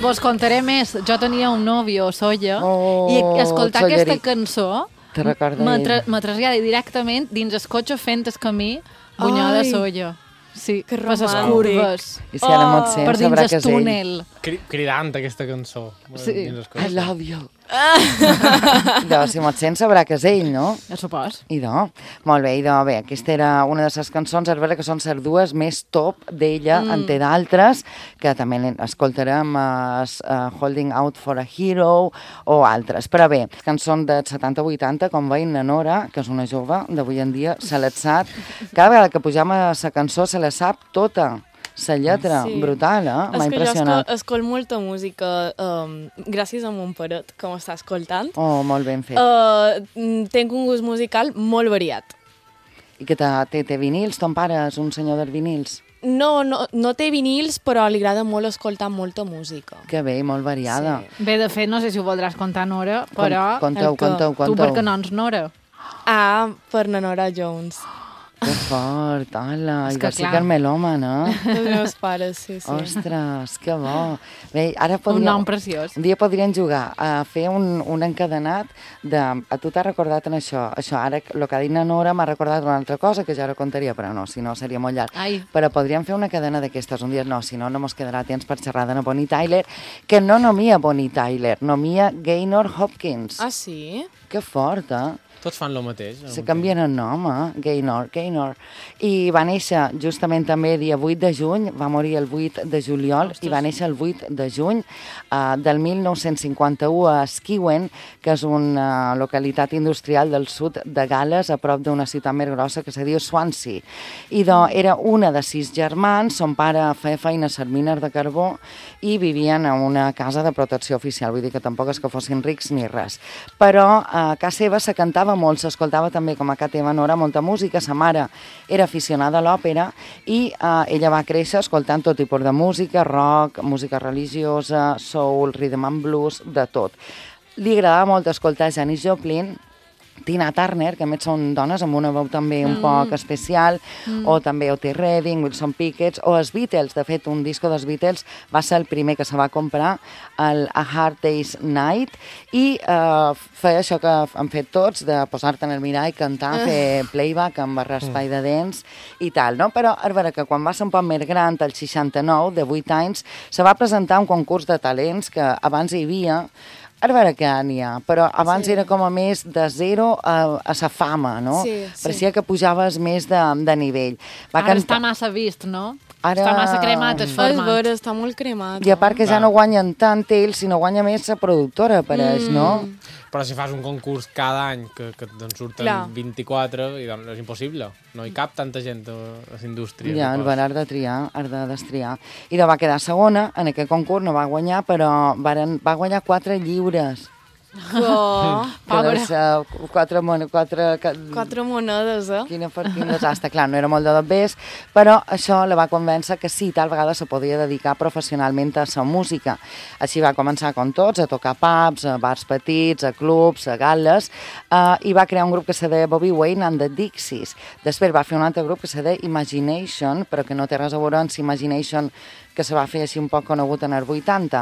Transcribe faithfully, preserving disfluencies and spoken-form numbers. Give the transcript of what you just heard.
vos contaré més. Jo tenia un nòvio, Solla, Oh, i escoltar Solleric. aquesta cançó Te recorda me, ell. tra me trasllada directament dins el cotxe fent el camí Bunyola Ai. Solla. Sí, Que per les romàntic. curves. I si ara mot Oh, sent, Per dins sabrà que el és ell. túnel. Cri cridant aquesta cançó. Sí. dins el cotxe. I love you. Idò, si mot sent, sabrà que és ell, no? Ja supos. Idò, molt bé, idò, bé, aquesta era una de les cançons, és vera que són les dues més top d'ella, mm. en té d'altres, que també escoltarem uh, uh, Holding Out for a Hero o altres. Però bé, cançons de setanta vuitanta, com veiem, la Nora, que és una jove d'avui en dia, se l'ha sap, cada vegada que pugem a la cançó se la sap tota. La lletra, Sí. brutal, eh? M'ha És que jo impressionat. escol, escolto molta música um, gràcies a mon paret, que m'està escoltant. Oh, molt ben fet. Uh, tinc un gust musical molt variat. I que té, té, té vinils, ton pare és un senyor dels vinils. No, no, no té vinils, però li agrada molt escoltar molta música. Que bé, molt variada. Sí. Bé, de fet, no sé si ho voldràs contar, Nora, però... Conteu, el que- conteu, Tu conteu. per què no ets Nora? Ah, per na Nora Jones. Que fort, hola, És i que va ser clar. carmelòmana, no? Els meus pares, sí, sí. Ostres, que bo. Bé, ara Un podríem, nom preciós. un dia podríem jugar a fer un, un encadenat de... A tu t'has recordat en això. Això, ara, el que ha dit na Nora m'ha recordat una altra cosa que ja ara contaria, però no, si no seria molt llarg. Ai. Però podríem fer una cadena d'aquestes un dia. No, si no, no mos quedarà temps per xerrar de Bonnie Tyler, que no nomia Bonnie Tyler, nomia Gaynor Hopkins. Ah, sí? Que fort, eh? Tots fan el mateix. el Se mateix. canvien el nom, eh? Gaynor, Gaynor. I va néixer justament també dia vuit de juny, va morir el vuit de juliol, Ostres. I va néixer el vuit de juny uh, del mil nou-cents cinquanta-u a Skewen, que és una localitat industrial del sud de Gales, a prop d'una ciutat més grossa que se diu Swansea. I do, era una de sis germans, son pare feia feina a ser miner de carbó i vivien en una casa de protecció oficial, vull dir que tampoc és que fossin rics ni res. Però a casa seva se cantava molt, s'escoltava també, com a casa teva, Nora, molta música. Sa mare era aficionada a l'òpera i eh, ella va créixer escoltant tot tipus de música, rock, música religiosa, soul, rhythm and blues, de tot. Li agradava molt escoltar Janis Joplin, Tina Turner, que a més són dones amb una veu també un mm. poc especial, mm. o també Otis Redding, Wilson Pickett, o els Beatles. De fet, un disco dels Beatles va ser el primer que se va comprar, el A Hard Day's Night, i eh, feia això que han fet tots, de posar-te en el mirall, cantar, fer playback amb raspall de dents i tal, no? Però és vera que quan va ser un poc més gran, el seixanta-nou, de vuit anys, se va presentar un concurs de talents que abans hi havia. És vera que n'hi ha, però abans Sí. era com a més de zero a, a sa fama, no? Sí, sí. Parecia que pujaves més de, de nivell. Va Ara cantar- està massa vist, no? Ara- Està massa cremat el És format. vera, està molt cremat. I a part que ja Clar. no guanyen tant ells, sinó guanya més la productora, pareix, Mm. no? Però si fas un concurs cada any que, que te'n surten Clar. vint-i-quatre, i doncs és impossible. No hi cap tanta gent a a la indústria. Ja, el suposo. van har de triar, har de destriar. I de va quedar segona en aquest concurs, no va guanyar, però varen, va guanyar quatre lliures. Oh, Que deu ser quatre, mon- quatre, ca- quatre monedes, eh? Quina, per- quin desastre. Clar, no era molt de bes, però això la va convèncer que sí, tal vegada se podia dedicar professionalment a la música. Així va començar, com tots, a tocar pubs, a bars petits, a clubs, a gal·les, eh, i va crear un grup que se deia Bobby Wayne and the Dixies. Després va fer un altre grup que se deia Imagination, però que no té res a veure amb Imagination, que se va fer així un poc conegut en els vuitanta.